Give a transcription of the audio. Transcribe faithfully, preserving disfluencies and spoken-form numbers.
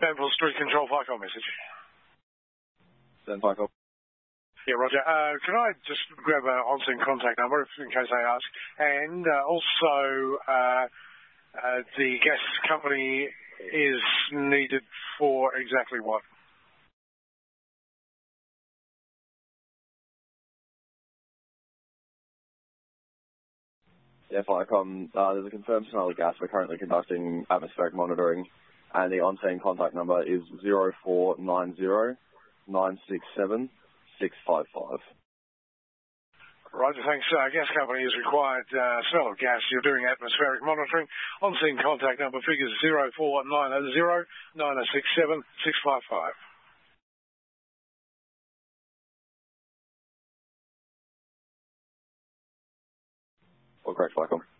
Danville Street Control Flycom message. Send Flycom. Yeah, Roger. Uh, can I just grab an on-scene contact number in case they ask? And uh, also, uh, uh, the gas company is needed for exactly what? Yeah, Flycom. Uh, there's a confirmed smell of gas. We're currently conducting atmospheric monitoring, and the on-scene contact number is zero four nine zero nine six seven six five five. Roger, thanks. Uh, gas company is required uh, smell of gas. You're doing atmospheric monitoring. On-scene contact number figures zero four nine zero nine six seven six five five. Well, correct, Flycom.